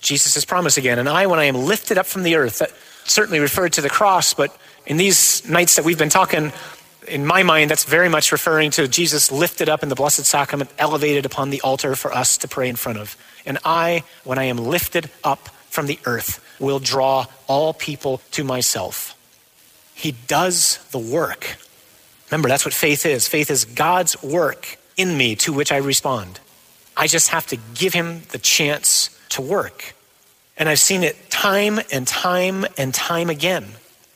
Jesus' promise again. And I, when I am lifted up from the earth, that certainly referred to the cross, but in these nights that we've been talking, in my mind, that's very much referring to Jesus lifted up in the Blessed Sacrament, elevated upon the altar for us to pray in front of. And I, when I am lifted up from the earth, will draw all people to myself. He does the work. Remember, that's what faith is. Faith is God's work in me to which I respond. I just have to give him the chance to work. And I've seen it time and time and time again.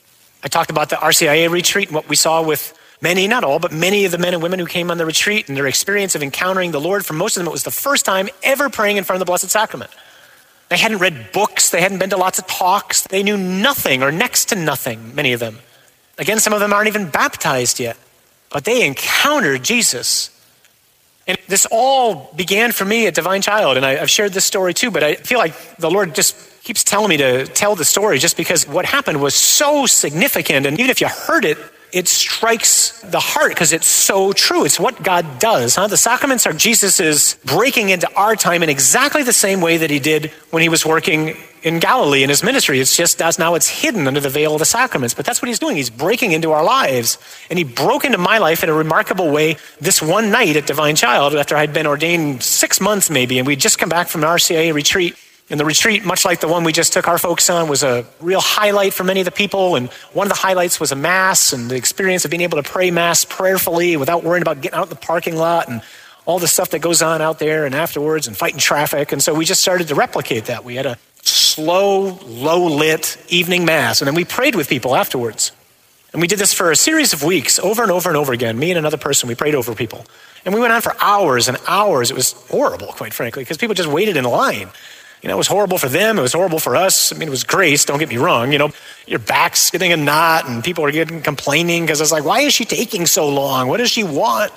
I talked about the RCIA retreat and what we saw with many, not all, but many of the men and women who came on the retreat and their experience of encountering the Lord. For most of them, it was the first time ever praying in front of the Blessed Sacrament. They hadn't read books. They hadn't been to lots of talks. They knew nothing or next to nothing, many of them. Again, some of them aren't even baptized yet, but they encountered Jesus. And this all began for me at Divine Child, and I've shared this story too, but I feel like the Lord just keeps telling me to tell the story just because what happened was so significant, and even if you heard it, it strikes the heart because it's so true. It's what God does. The sacraments are Jesus' breaking into our time in exactly the same way that he did when he was working in Galilee in his ministry. It's just as now it's hidden under the veil of the sacraments. But that's what he's doing. He's breaking into our lives. And he broke into my life in a remarkable way this one night at Divine Child after I'd been ordained 6 months maybe. And we'd just come back from an RCIA retreat. And the retreat, much like the one we just took our focus on, was a real highlight for many of the people. And one of the highlights was a mass and the experience of being able to pray mass prayerfully without worrying about getting out in the parking lot and all the stuff that goes on out there and afterwards and fighting traffic. And so we just started to replicate that. We had a slow, low-lit evening mass. And then we prayed with people afterwards. And we did this for a series of weeks, over and over and over again. Me and another person, we prayed over people. And we went on for hours and hours. It was horrible, quite frankly, because people just waited in line. It was horrible for them. It was horrible for us. It was grace. Don't get me wrong. Your back's getting a knot and people are complaining because it's like, why is she taking so long? What does she want?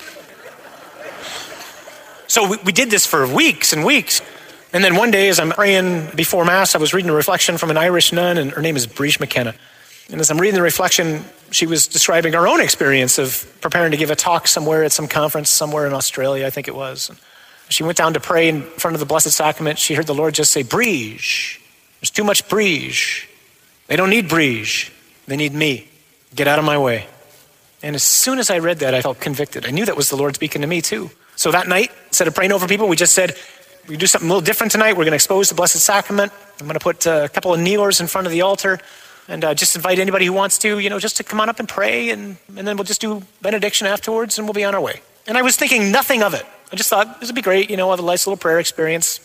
So we did this for weeks and weeks. And then one day as I'm praying before Mass, I was reading a reflection from an Irish nun, and her name is Brigitte McKenna. And as I'm reading the reflection, she was describing her own experience of preparing to give a talk somewhere at some conference somewhere in Australia, I think it was. She went down to pray in front of the Blessed Sacrament. She heard the Lord just say, Brigitte, there's too much Brigitte. They don't need Brigitte. They need me. Get out of my way. And as soon as I read that, I felt convicted. I knew that was the Lord speaking to me too. So that night, instead of praying over people, we just said, we do something a little different tonight. We're going to expose the Blessed Sacrament. I'm going to put a couple of kneelers in front of the altar and just invite anybody who wants to, just to come on up and pray. And then we'll just do benediction afterwards and we'll be on our way. And I was thinking nothing of it. I just thought this would be great, have a nice little prayer experience.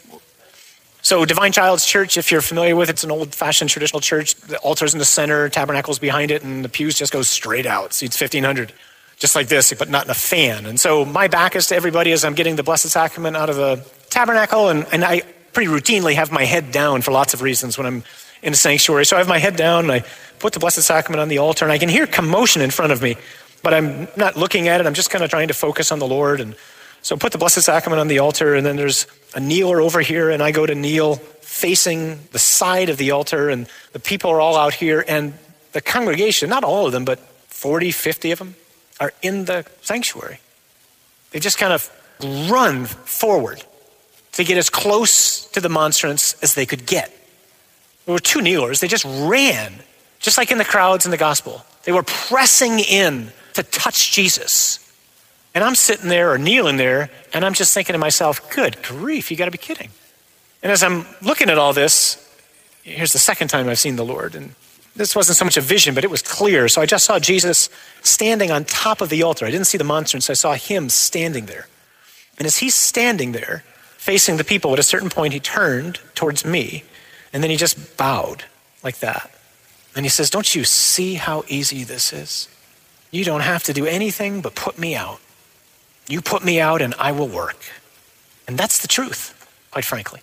So Divine Child's Church, if you're familiar with it, it's an old-fashioned traditional church. The altar's in the center, tabernacle's behind it, and the pews just go straight out. Seats 1,500, just like this, but not in a fan. And so my back is to everybody as I'm getting the Blessed Sacrament out of the tabernacle, and I pretty routinely have my head down for lots of reasons when I'm in a sanctuary. So I have my head down, and I put the Blessed Sacrament on the altar, and I can hear commotion in front of me, but I'm not looking at it. I'm just kind of trying to focus on the Lord. And so put the Blessed Sacrament on the altar, and then there's a kneeler over here, and I go to kneel facing the side of the altar, and the people are all out here, and the congregation, not all of them, but 40, 50 of them, are in the sanctuary. They just kind of run forward to get as close to the monstrance as they could get. There were 2 kneelers. They just ran, just like in the crowds in the gospel. They were pressing in to touch Jesus. And I'm sitting there or kneeling there, and I'm just thinking to myself, good grief, you got to be kidding. And as I'm looking at all this, here's the second time I've seen the Lord. And this wasn't so much a vision, but it was clear. So I just saw Jesus standing on top of the altar. I didn't see the monstrance. I saw him standing there. And as he's standing there, facing the people, at a certain point, he turned towards me, and then he just bowed like that. And he says, don't you see how easy this is? You don't have to do anything but put me out. You put me out and I will work. And that's the truth, quite frankly.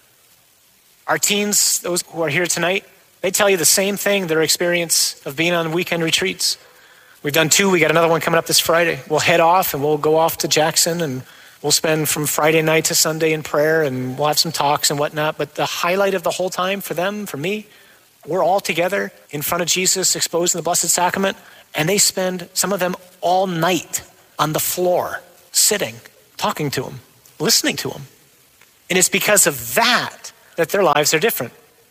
Our teens, those who are here tonight, they tell you the same thing, their experience of being on weekend retreats. We've done 2. We got another one coming up this Friday. We'll head off and we'll go off to Jackson, and we'll spend from Friday night to Sunday in prayer, and we'll have some talks and whatnot. But the highlight of the whole time for them, for me, we're all together in front of Jesus, exposed in the Blessed Sacrament, and they spend, some of them, all night on the floor, sitting, talking to him, listening to him. And it's because of that their lives are different.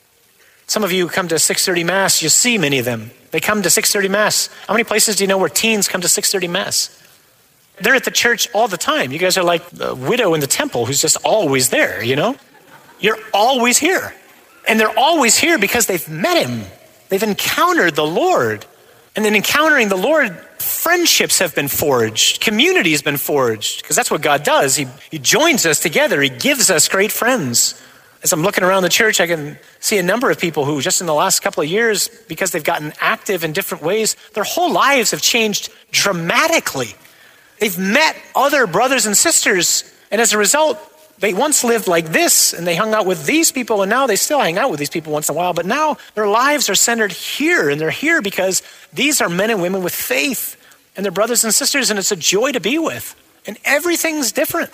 Some of you come to 6:30 Mass, you see many of them. They come to 6:30 Mass. How many places do you know where teens come to 6:30 Mass? They're at the church all the time. You guys are like the widow in the temple who's just always there, you know? You're always here. And they're always here because they've met him. They've encountered the Lord. And in encountering the Lord, friendships have been forged. Community has been forged. Because that's what God does. He joins us together. He gives us great friends. As I'm looking around the church, I can see a number of people who just in the last couple of years, because they've gotten active in different ways, their whole lives have changed dramatically. They've met other brothers and sisters. And as a result, they once lived like this and they hung out with these people, and now they still hang out with these people once in a while, but now their lives are centered here, and they're here because these are men and women with faith and they're brothers and sisters, and it's a joy to be with, and everything's different.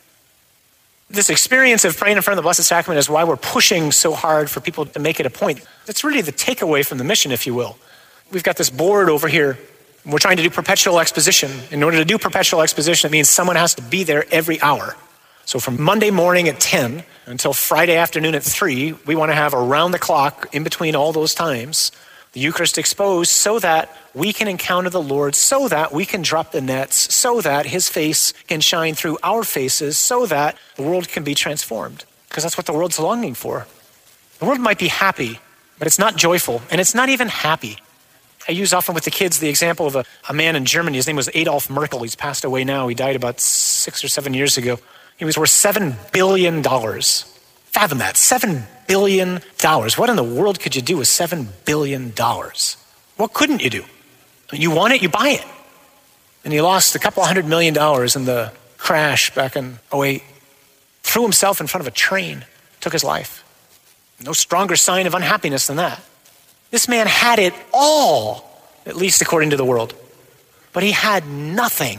This experience of praying in front of the Blessed Sacrament is why we're pushing so hard for people to make it a point. It's really the takeaway from the mission, if you will. We've got this board over here. We're trying to do perpetual exposition. In order to do perpetual exposition, it means someone has to be there every hour. So from Monday morning at 10 until Friday afternoon at 3, we want to have around the clock in between all those times, the Eucharist exposed so that we can encounter the Lord, so that we can drop the nets, so that his face can shine through our faces, so that the world can be transformed. Because that's what the world's longing for. The world might be happy, but it's not joyful, and it's not even happy. I use often with the kids the example of a man in Germany. His name was Adolf Merkel. He's passed away now. He died about 6 or 7 years ago. He was worth $7 billion. Fathom that, $7 billion. What in the world could you do with $7 billion? What couldn't you do? You want it, you buy it. And he lost a couple $100 million in the crash back in 2008. Threw himself in front of a train, took his life. No stronger sign of unhappiness than that. This man had it all, at least according to the world. But he had nothing.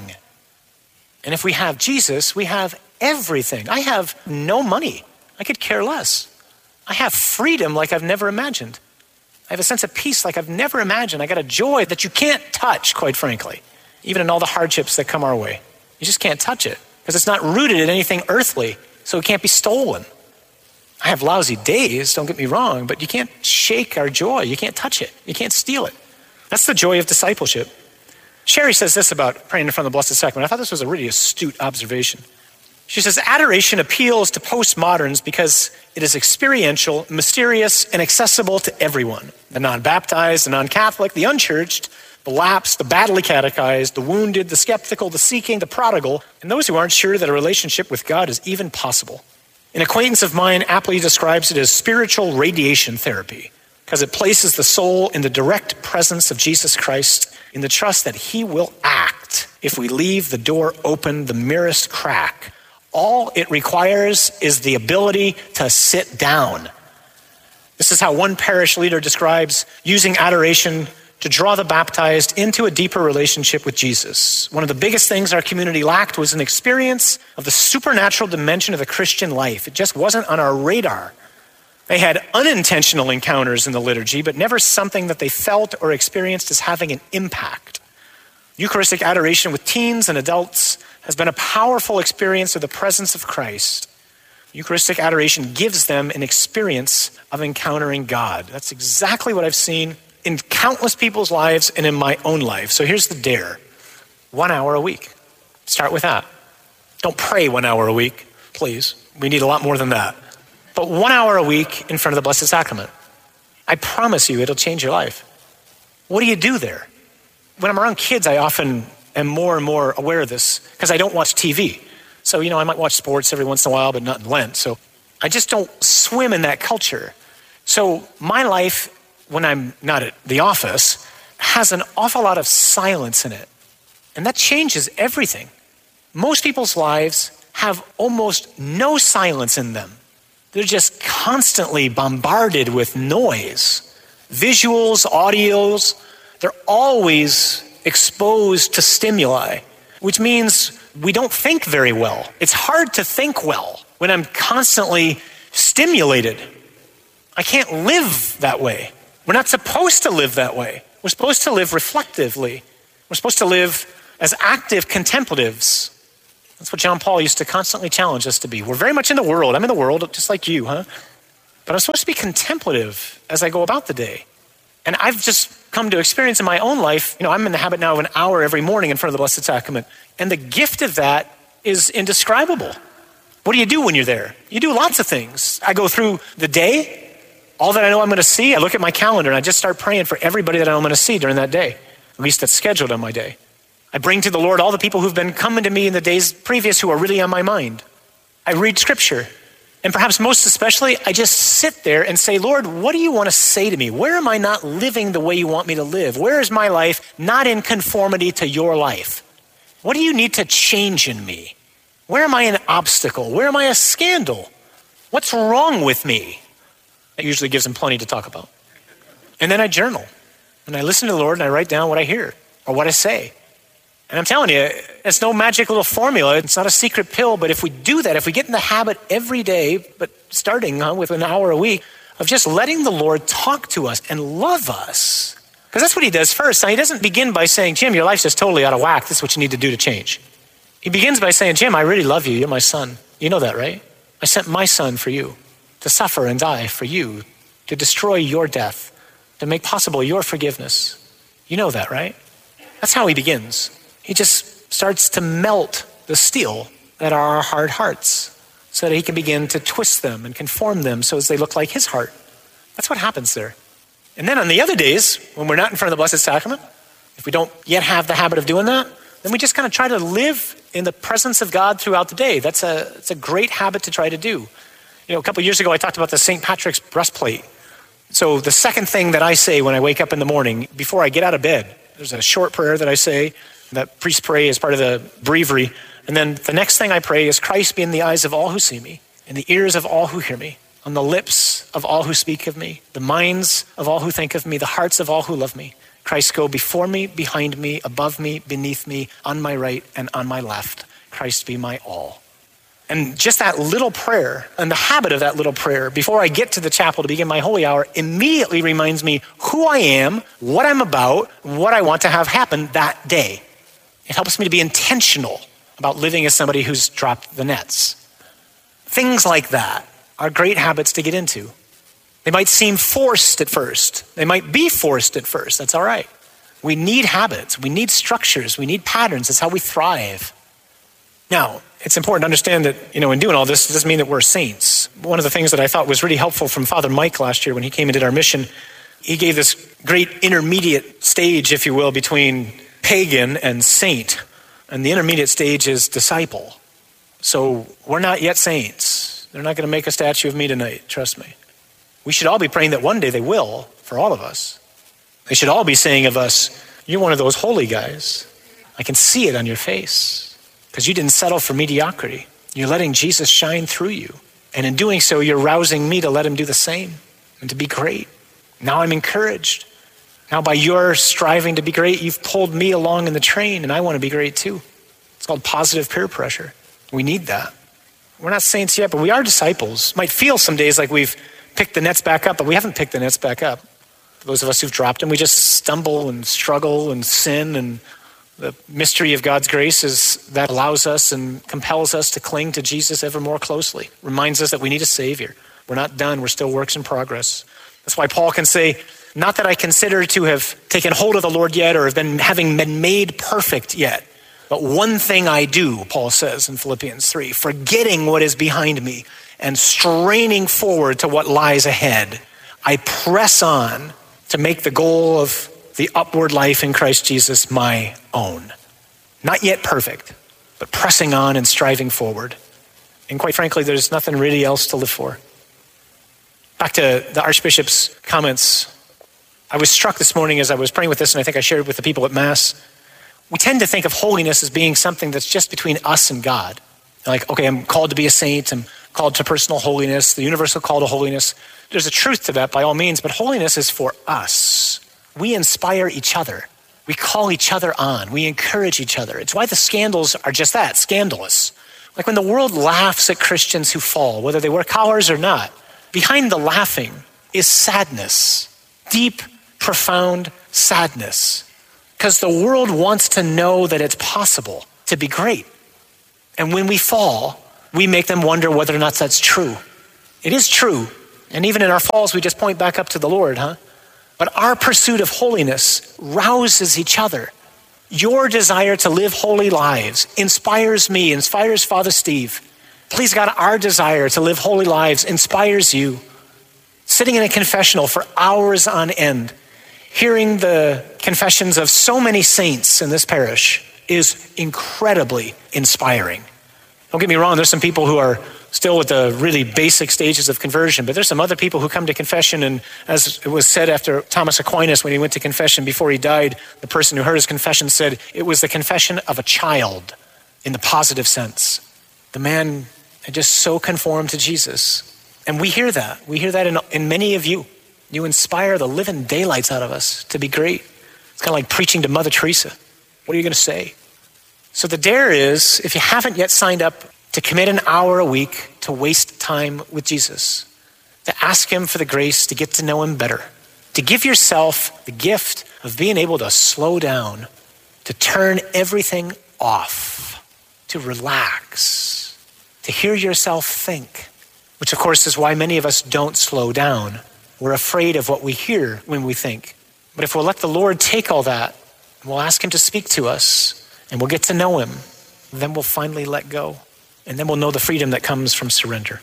And if we have Jesus, we have everything. I have no money. I could care less. I have freedom like I've never imagined. I have a sense of peace like I've never imagined. I got a joy that you can't touch, quite frankly, even in all the hardships that come our way. You just can't touch it because it's not rooted in anything earthly, so it can't be stolen. I have lousy days, don't get me wrong, but you can't shake our joy. You can't touch it. You can't steal it. That's the joy of discipleship. Sherry says this about praying in front of the Blessed Sacrament. I thought this was a really astute observation. She says, adoration appeals to postmoderns because it is experiential, mysterious, and accessible to everyone. The non-baptized, the non-Catholic, the unchurched, the lapsed, the badly catechized, the wounded, the skeptical, the seeking, the prodigal, and those who aren't sure that a relationship with God is even possible. An acquaintance of mine aptly describes it as spiritual radiation therapy because it places the soul in the direct presence of Jesus Christ in the trust that he will act if we leave the door open the merest crack. All it requires is the ability to sit down. This is how one parish leader describes using adoration to draw the baptized into a deeper relationship with Jesus. One of the biggest things our community lacked was an experience of the supernatural dimension of the Christian life. It just wasn't on our radar. They had unintentional encounters in the liturgy, but never something that they felt or experienced as having an impact. Eucharistic adoration with teens and adults has been a powerful experience of the presence of Christ. Eucharistic adoration gives them an experience of encountering God. That's exactly what I've seen in countless people's lives and in my own life. So here's the dare. 1 hour a week. Start with that. Don't pray 1 hour a week, please. We need a lot more than that. But 1 hour a week in front of the Blessed Sacrament. I promise you it'll change your life. What do you do there? When I'm around kids, I often am more and more aware of this because I don't watch TV. So, I might watch sports every once in a while, but not in Lent. So I just don't swim in that culture. So my life, when I'm not at the office, has an awful lot of silence in it. And that changes everything. Most people's lives have almost no silence in them. They're just constantly bombarded with noise, visuals, audios. They're always exposed to stimuli, which means we don't think very well. It's hard to think well when I'm constantly stimulated. I can't live that way. We're not supposed to live that way. We're supposed to live reflectively. We're supposed to live as active contemplatives. That's what John Paul used to constantly challenge us to be. We're very much in the world. I'm in the world just like you, huh? but I'm supposed to be contemplative as I go about the day. And I've just come to experience in my own life, I'm in the habit now of an hour every morning in front of the Blessed Sacrament. And the gift of that is indescribable. What do you do when you're there? You do lots of things. I go through the day, all that I know I'm going to see. I look at my calendar and I just start praying for everybody that I'm going to see during that day. At least that's scheduled on my day. I bring to the Lord all the people who've been coming to me in the days previous who are really on my mind. I read scripture. And perhaps most especially, I just sit there and say, Lord, what do you want to say to me? Where am I not living the way you want me to live? Where is my life not in conformity to your life? What do you need to change in me? Where am I an obstacle? Where am I a scandal? What's wrong with me? That usually gives him plenty to talk about. And then I journal. And I listen to the Lord and I write down what I hear or what I say. And I'm telling you, it's no magic little formula. It's not a secret pill. But if we do that, if we get in the habit every day, but starting with an hour a week, of just letting the Lord talk to us and love us. Because that's what he does first. Now, he doesn't begin by saying, Jim, your life's just totally out of whack. This is what you need to do to change. He begins by saying, Jim, I really love you. You're my son. You know that, right? I sent my son for you to suffer and die for you, to destroy your death, to make possible your forgiveness. You know that, right? That's how he begins. He just starts to melt the steel that are our hard hearts so that he can begin to twist them and conform them so as they look like his heart. That's what happens there. And then on the other days, when we're not in front of the Blessed Sacrament, if we don't yet have the habit of doing that, then we just kind of try to live in the presence of God throughout the day. It's a great habit to try to do. A couple of years ago, I talked about the St. Patrick's breastplate. So the second thing that I say when I wake up in the morning, before I get out of bed, there's a short prayer that I say, that priests pray as part of the breviary. And then the next thing I pray is, Christ be in the eyes of all who see me, in the ears of all who hear me, on the lips of all who speak of me, the minds of all who think of me, the hearts of all who love me. Christ go before me, behind me, above me, beneath me, on my right and on my left. Christ be my all. And just that little prayer and the habit of that little prayer before I get to the chapel to begin my holy hour immediately reminds me who I am, what I'm about, what I want to have happen that day. It helps me to be intentional about living as somebody who's dropped the nets. Things like that are great habits to get into. They might seem forced at first. They might be forced at first. That's all right. We need habits. We need structures. We need patterns. That's how we thrive. Now, it's important to understand that, in doing all this, it doesn't mean that we're saints. One of the things that I thought was really helpful from Father Mike last year when he came and did our mission, he gave this great intermediate stage, if you will, between pagan and saint. And the intermediate stage is disciple. So we're not yet saints. They're not going to make a statue of me tonight, trust me. We should all be praying that one day they will, for all of us. They should all be saying of us, you're one of those holy guys. I can see it on your face because you didn't settle for mediocrity. You're letting Jesus shine through you. And in doing so, you're rousing me to let him do the same and to be great. Now I'm encouraged. Now by your striving to be great, you've pulled me along in the train and I want to be great too. It's called positive peer pressure. We need that. We're not saints yet, but we are disciples. Might feel some days like we've picked the nets back up, but we haven't picked the nets back up. For those of us who've dropped them, we just stumble and struggle and sin, and the mystery of God's grace is that allows us and compels us to cling to Jesus ever more closely. Reminds us that we need a Savior. We're not done. We're still works in progress. That's why Paul can say, not that I consider to have taken hold of the Lord yet or having been made perfect yet. But one thing I do, Paul says in Philippians 3, forgetting what is behind me and straining forward to what lies ahead, I press on to make the goal of the upward life in Christ Jesus my own. Not yet perfect, but pressing on and striving forward. And quite frankly, there's nothing really else to live for. Back to the Archbishop's comments. I was struck this morning as I was praying with this, and I think I shared it with the people at Mass. We tend to think of holiness as being something that's just between us and God. Like, okay, I'm called to be a saint. I'm called to personal holiness, the universal call to holiness. There's a truth to that by all means, but holiness is for us. We inspire each other. We call each other on. We encourage each other. It's why the scandals are just that, scandalous. Like when the world laughs at Christians who fall, whether they wear collars or not, behind the laughing is sadness, deep, profound sadness. Because the world wants to know that it's possible to be great. And when we fall, we make them wonder whether or not that's true. It is true And even in our falls, we just point back up to the Lord, huh? But our pursuit of holiness rouses each other. Your desire to live holy lives inspires me, inspires Father Steve. Please God, our desire to live holy lives inspires you. Sitting in a confessional for hours on end, hearing the confessions of so many saints in this parish is incredibly inspiring. Don't get me wrong, there's some people who are still at the really basic stages of conversion, but there's some other people who come to confession, and as it was said after Thomas Aquinas when he went to confession before he died, the person who heard his confession said it was the confession of a child in the positive sense. The man had just so conformed to Jesus. And we hear that. We hear that in many of you. You inspire the living daylights out of us to be great. It's kind of like preaching to Mother Teresa. What are you going to say? So the dare is, if you haven't yet signed up, to commit an hour a week to waste time with Jesus, to ask him for the grace to get to know him better, to give yourself the gift of being able to slow down, to turn everything off, to relax, to hear yourself think, which of course is why many of us don't slow down. We're afraid of what we hear when we think. But if we'll let the Lord take all that, we'll ask him to speak to us, and we'll get to know him, then we'll finally let go. And then we'll know the freedom that comes from surrender.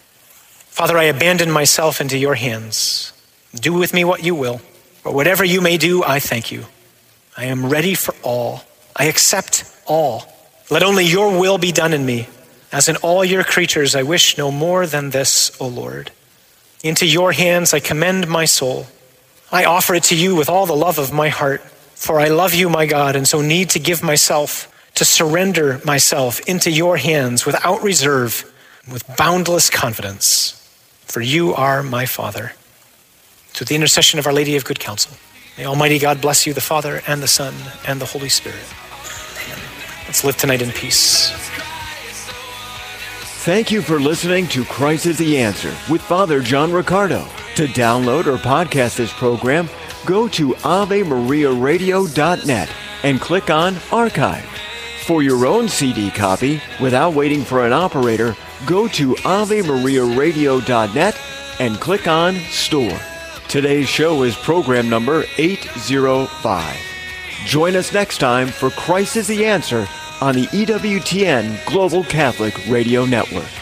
Father, I abandon myself into your hands. Do with me what you will, but whatever you may do, I thank you. I am ready for all. I accept all. Let only your will be done in me. As in all your creatures, I wish no more than this, O Lord. Into your hands I commend my soul. I offer it to you with all the love of my heart, for I love you, my God, and so need to give myself, to surrender myself into your hands without reserve, with boundless confidence. For you are my Father. Through the intercession of Our Lady of Good Counsel, may Almighty God bless you, the Father and the Son and the Holy Spirit. Amen. Let's live tonight in peace. Thank you for listening to Christ is the Answer with Father John Riccardo. To download or podcast this program, go to AveMariaRadio.net and click on Archive. For your own CD copy, without waiting for an operator, go to AveMariaRadio.net and click on Store. Today's show is program number 805. Join us next time for Christ is the Answer on the EWTN Global Catholic Radio Network.